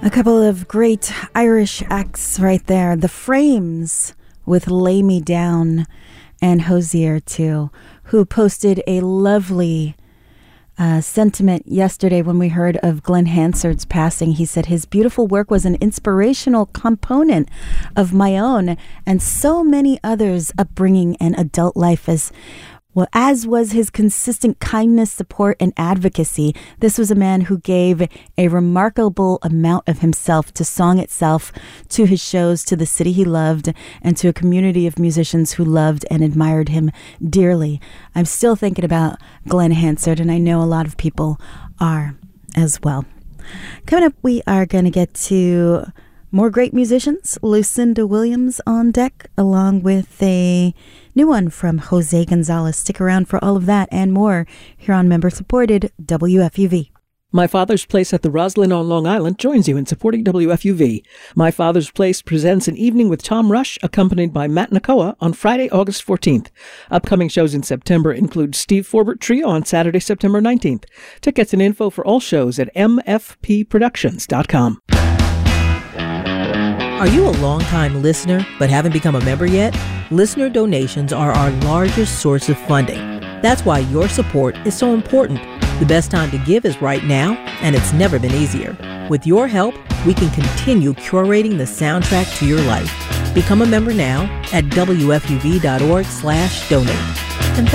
A couple of great Irish acts right there. The Frames with Lay Me Down, and Hozier too, who posted a lovely sentiment yesterday when we heard of Glenn Hansard's passing. He said his beautiful work was an inspirational component of my own and so many others' upbringing and adult life, as was his consistent kindness, support, and advocacy. This was a man who gave a remarkable amount of himself to song itself, to his shows, to the city he loved, and to a community of musicians who loved and admired him dearly. I'm still thinking about Glenn Hansard, and I know a lot of people are as well. Coming up, we are going to get to more great musicians. Lucinda Williams on deck, along with a new one from Jose Gonzalez. Stick around for all of that and more here on member-supported WFUV. My Father's Place at the Roslyn on Long Island joins you in supporting WFUV. My Father's Place presents an evening with Tom Rush, accompanied by Matt Nakoa, on Friday, August 14th. Upcoming shows in September include Steve Forbert Trio on Saturday, September 19th. Tickets and info for all shows at mfpproductions.com. Are you a longtime listener but haven't become a member yet? Listener donations are our largest source of funding. That's why your support is so important. The best time to give is right now, and it's never been easier. With your help, we can continue curating the soundtrack to your life. Become a member now at wfuv.org/donate.